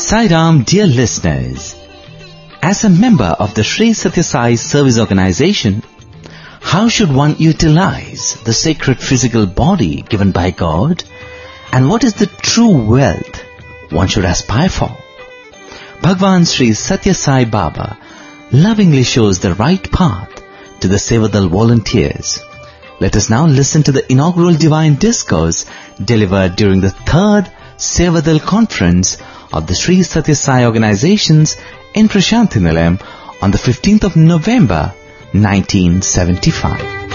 Sai Ram, dear listeners, as a member of the Sri Satya Sai Service Organization, how should one utilize the sacred physical body given by God, and what is the true wealth one should aspire for? Bhagwan Sri Satya Sai Baba lovingly shows the right path to the Sevadal volunteers. Let us now listen to the inaugural divine discourse delivered during the 3rd Sevadal conference of the Sri Satya Sai organizations in Prashanthi Nilayam on the 15th of November 1975.